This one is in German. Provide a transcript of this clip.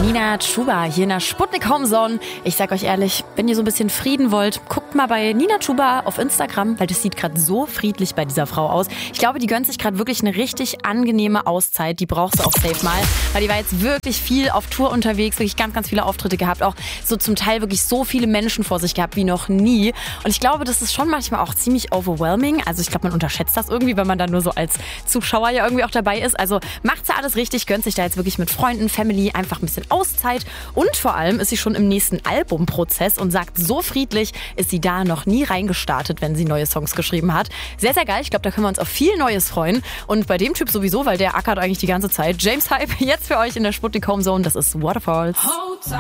Nina Chuba hier in der Sputnik Homezone. Ich sag euch ehrlich, wenn ihr so ein bisschen Frieden wollt, guckt mal bei Nina Chuba auf Instagram, weil das sieht gerade so friedlich bei dieser Frau aus. Ich glaube, die gönnt sich gerade wirklich eine richtig angenehme Auszeit. Die brauchst du auch safe mal, weil die war jetzt wirklich viel auf Tour unterwegs, wirklich ganz, ganz viele Auftritte gehabt, auch so zum Teil wirklich so viele Menschen vor sich gehabt wie noch nie. Und ich glaube, das ist schon manchmal auch ziemlich overwhelming. Also ich glaube, man unterschätzt das irgendwie, wenn man dann nur so als Zuschauer ja irgendwie auch dabei ist. Also macht sie alles richtig, gönnt sich da jetzt wirklich mit Freunden, Family einfach ein bisschen Auszeit. Und vor allem ist sie schon im nächsten Albumprozess und sagt, so friedlich ist sie da noch nie reingestartet, wenn sie neue Songs geschrieben hat. Sehr, sehr geil. Ich glaube, da können wir uns auf viel Neues freuen. Und bei dem Typ sowieso, weil der ackert eigentlich die ganze Zeit. James Hype, jetzt für euch in der Sputnik Homezone. Das ist Waterfalls.